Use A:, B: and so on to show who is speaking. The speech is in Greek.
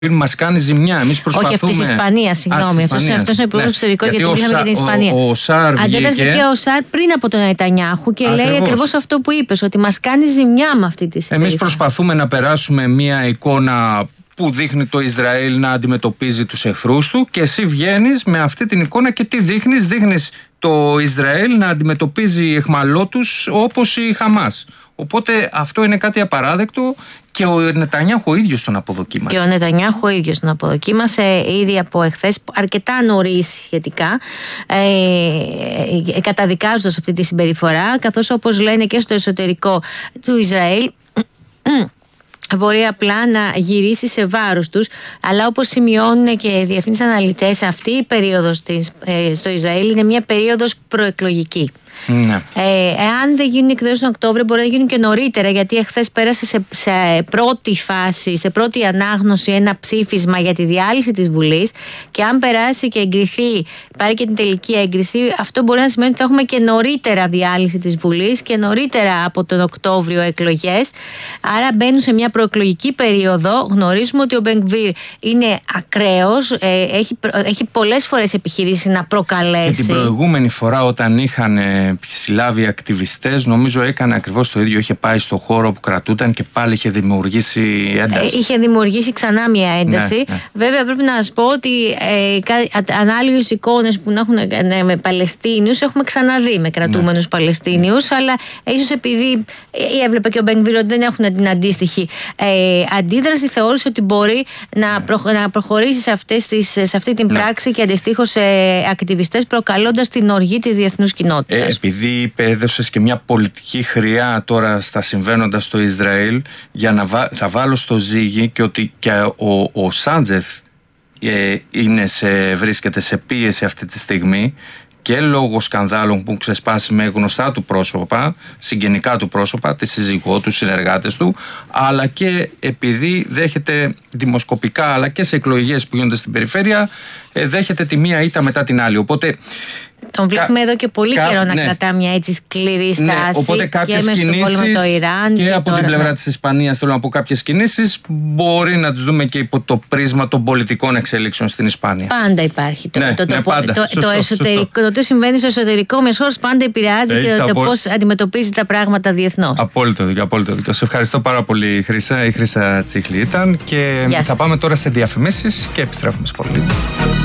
A: Μας κάνει ζημιά. Εμείς προσπαθούμε.
B: Όχι, αυτή τη Ισπανία, συγγνώμη. Αυτό είναι ο υπουργός εξωτερικών, γιατί μιλήσαμε για την Ισπανία.
A: Ο Σαρ
B: αντέδρασε και ο Σαρ πριν από τον Νετανιάχου και λέει ακριβώς αυτό που είπες, ότι μας κάνει ζημιά με αυτή τη συμπεριφορά.
A: Εμείς προσπαθούμε να περάσουμε μια εικόνα που δείχνει το Ισραήλ να αντιμετωπίζει τους εχθρούς του, και εσύ βγαίνεις με αυτή την εικόνα και τι δείχνεις? Δείχνεις το Ισραήλ να αντιμετωπίζει εχμαλώτους όπως η Χαμάς. Οπότε αυτό είναι κάτι απαράδεκτο και ο Νετανιάχου ο ίδιος τον αποδοκίμασε.
B: Και ο Νετανιάχου ο ίδιος τον αποδοκίμασε ήδη από εχθές, αρκετά νωρίς σχετικά, καταδικάζοντας αυτή τη συμπεριφορά, καθώς όπως λένε και στο εσωτερικό του Ισραήλ, μπορεί απλά να γυρίσει σε βάρος τους, αλλά όπως σημειώνουν και οι διεθνείς αναλυτές, αυτή η περίοδος στο Ισραήλ είναι μια περίοδος προεκλογική.
A: Ναι.
B: Εάν δεν γίνουν εκδηλώσεις τον Οκτώβριο, μπορεί να γίνουν και νωρίτερα, γιατί εχθές πέρασε σε πρώτη φάση, σε πρώτη ανάγνωση, ένα ψήφισμα για τη διάλυση της Βουλής, και αν περάσει και εγκριθεί, πάρει και την τελική έγκριση, αυτό μπορεί να σημαίνει ότι θα έχουμε και νωρίτερα διάλυση της Βουλής και νωρίτερα από τον Οκτώβριο εκλογές. Άρα μπαίνουν σε μια προεκλογική περίοδο. Γνωρίζουμε ότι ο Μπενγκβίρ είναι ακραίος, έχει πολλές φορές επιχειρήσει να προκαλέσει.
A: Και την προηγούμενη φορά, όταν είχαν συλλάβει ακτιβιστές, νομίζω έκανε ακριβώς το ίδιο. Είχε πάει στο χώρο που κρατούταν και πάλι είχε δημιουργήσει ένταση.
B: Είχε δημιουργήσει ξανά μια ένταση. Ναι. Βέβαια, πρέπει να σας πω ότι ανάλογες εικόνες που έχουν με Παλαιστίνιους έχουμε ξαναδεί με κρατούμενους Παλαιστίνιους, αλλά ίσως επειδή έβλεπε και ο Μπενγκβίρ ότι δεν έχουν την αντίστοιχη αντίδραση, θεώρησε ότι μπορεί να προχωρήσει σε αυτή την πράξη και αντιστοίχως σε ακτιβιστές, προκαλώντας την οργή της διεθνούς κοινότητας.
A: Επειδή έδωσες και μια πολιτική χρειά τώρα στα συμβαίνοντα στο Ισραήλ, για να θα βάλω στο ζύγι και ότι και ο Σάντζεφ βρίσκεται σε πίεση αυτή τη στιγμή, και λόγω σκανδάλων που ξεσπάσει με γνωστά του πρόσωπα, συγγενικά του πρόσωπα, τη σύζυγό του, συνεργάτες του, αλλά και επειδή δέχεται δημοσκοπικά, αλλά και σε εκλογές που γίνονται στην περιφέρεια, δέχεται τη μία ήττα μετά την άλλη. Οπότε
B: τον βλέπουμε εδώ και πολύ καιρό να κρατά μια έτσι σκληρή στάση.
A: Οπότε κάποιες κινήσεις,
B: το Ιράν
A: και από την πλευρά της Ισπανίας, θέλω να πω, κάποιες κινήσεις μπορεί να τις δούμε και υπό το πρίσμα των πολιτικών εξέλιξεων στην Ισπανία.
B: Πάντα υπάρχει το εσωτερικό. Το τι συμβαίνει στο εσωτερικό μιας χώρας πάντα επηρεάζει και το πώς αντιμετωπίζει τα πράγματα διεθνώς.
A: Απόλυτο δίκιο. Σε ευχαριστώ πάρα πολύ, Χρύσα. Η Χρύσα Τσίχλη ήταν, και θα πάμε τώρα σε διαφημίσεις και επιστρέφουμε σε πολύ.